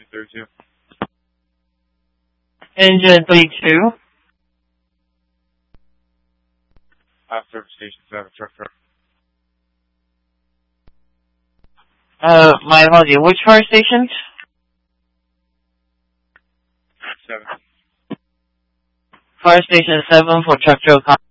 32. Engine 32. Service station 7, truck. My apologies. Which fire station? 7. Fire station 7 for truck.